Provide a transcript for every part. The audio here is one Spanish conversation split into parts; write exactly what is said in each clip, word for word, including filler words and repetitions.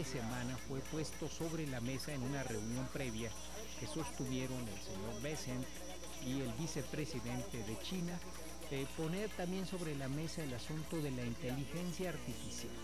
de semana fue puesto sobre la mesa en una reunión previa que sostuvieron el señor Bessent y el vicepresidente de China, eh, poner también sobre la mesa el asunto de la inteligencia artificial,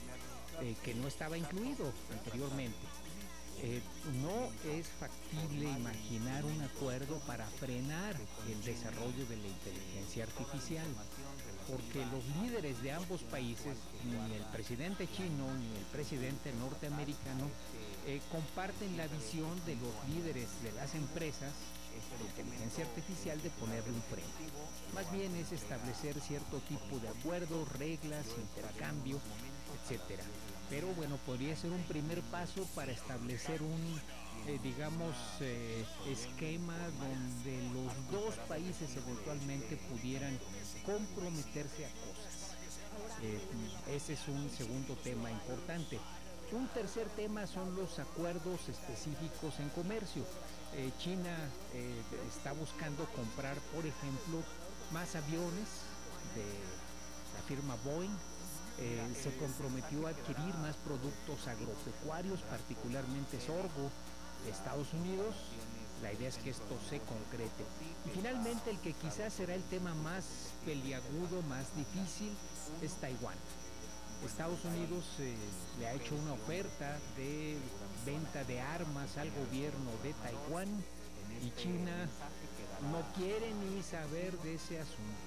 eh, que no estaba incluido anteriormente. Eh, no es factible imaginar un acuerdo para frenar el desarrollo de la inteligencia artificial, porque los líderes de ambos países, ni el presidente chino ni el presidente norteamericano, eh, comparten la visión de los líderes de las empresas de inteligencia artificial de ponerle un freno. Más bien es establecer cierto tipo de acuerdos, reglas, intercambio, etcétera. Pero bueno, podría ser un primer paso para establecer un, eh, digamos, eh, esquema donde los dos países eventualmente pudieran comprometerse a cosas. Eh, ese es un segundo tema importante. Un tercer tema son los acuerdos específicos en comercio. Eh, China eh, está buscando comprar, por ejemplo, más aviones de la firma Boeing. Eh, se comprometió a adquirir más productos agropecuarios, particularmente sorgo, de Estados Unidos. La idea es que esto se concrete. Y finalmente, el que quizás será el tema más peliagudo, más difícil, es Taiwán. Estados Unidos eh, le ha hecho una oferta de venta de armas al gobierno de Taiwán y China no quiere ni saber de ese asunto.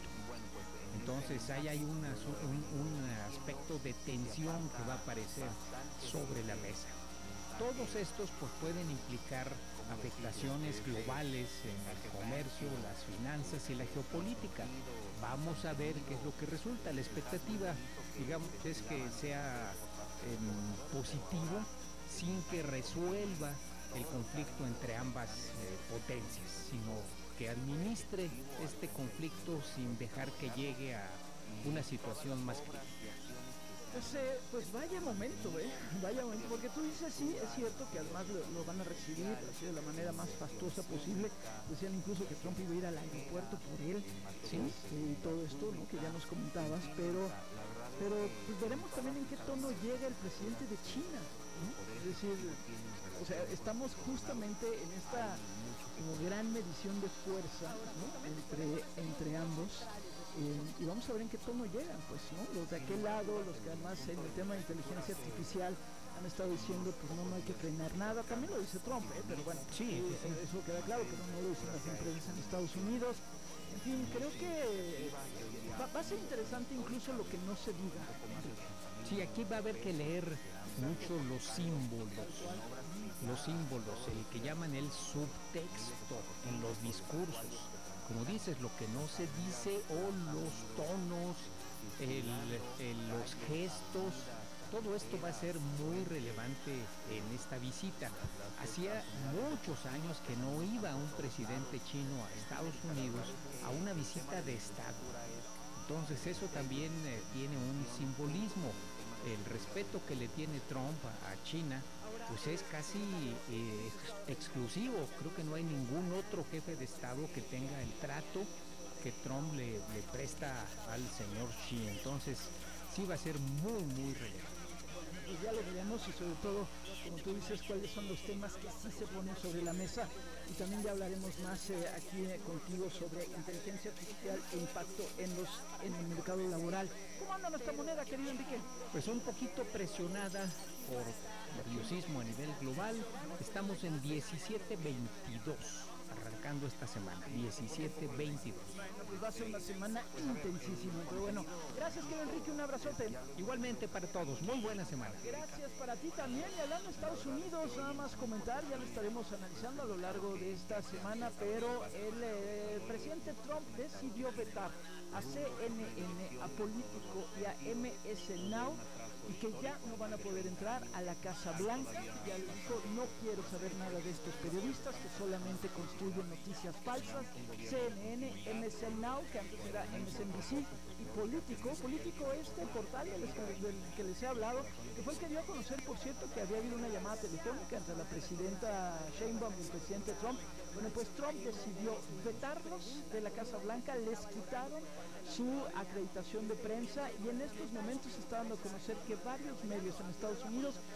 Entonces ahí hay una, un, un aspecto de tensión que va a aparecer sobre la mesa. Todos estos pues pueden implicar afectaciones globales en el comercio, las finanzas y la geopolítica. Vamos a ver qué es lo que resulta. La expectativa, digamos, es que sea eh, positivo sin que resuelva el conflicto entre ambas eh, potencias, sino que administre este conflicto sin dejar que llegue a una situación más crítica. Pues, eh, pues vaya momento, ¿eh? Vaya momento, porque tú dices, sí, es cierto que además lo, lo van a recibir así de la manera más fastuosa posible. Decían incluso que Trump iba a ir al aeropuerto por él, ¿sí? Y todo esto, ¿no? Que ya nos comentabas, pero, pero pues veremos también en qué tono llega el presidente de China, ¿no? Es decir, o sea, estamos justamente en esta como gran medición de fuerza, ¿no? entre, entre ambos. Eh, y vamos a ver en qué tono llegan, pues, ¿no? Los de aquel lado, los que además en el tema de inteligencia artificial han estado diciendo, pues no, no hay que frenar nada. También lo dice Trump, ¿eh? Pero bueno, sí, eh, sí, eso queda claro, pero no lo dicen las empresas en Estados Unidos. En fin, creo que va, va a ser interesante incluso lo que no se diga. Sí, aquí va a haber que leer mucho los símbolos, los símbolos, el que llaman el subtexto en los discursos. Como dices, lo que no se dice o los tonos, el, el, los gestos, todo esto va a ser muy relevante en esta visita. Hacía muchos años que no iba un presidente chino a Estados Unidos a una visita de Estado. Entonces eso también eh, tiene un simbolismo. El respeto que le tiene Trump a China, pues es casi eh, exclusivo. Creo que no hay ningún otro jefe de Estado que tenga el trato que Trump le, le presta al señor Xi. Entonces sí va a ser muy, muy relevante. Pues ya lo veremos y sobre todo, como tú dices, cuáles son los temas que sí se ponen sobre la mesa y también ya hablaremos más eh, aquí eh, contigo sobre inteligencia artificial e impacto en los en el mercado laboral. ¿Cómo anda nuestra moneda, querido Enrique? Pues un poquito presionada por nerviosismo a nivel global. Estamos en diecisiete veintidós. Arrancando esta semana, diecisiete veintidós. Bueno, pues va a ser una semana intensísima, pero bueno, gracias querido Enrique, un abrazote. Igualmente para todos, muy buena semana. Gracias para ti también, y hablando de Estados Unidos, nada más comentar, ya lo estaremos analizando a lo largo de esta semana, pero el eh, presidente Trump decidió vetar a C N N, a Político y a M S Now, y que ya no van a poder entrar a la Casa Blanca. Ya le dijo, no quiero saber nada de estos periodistas que solamente construyen noticias falsas. C N N, M S Now, que antes era M S N B C, y Político, Político este portal del, del que les he hablado, que fue el que dio a conocer, por cierto, que había habido una llamada telefónica entre la presidenta Sheinbaum y el presidente Trump. Bueno, pues Trump decidió vetarlos de la Casa Blanca, les quitaron su acreditación de prensa, y en estos momentos se está dando a conocer que varios medios en Estados Unidos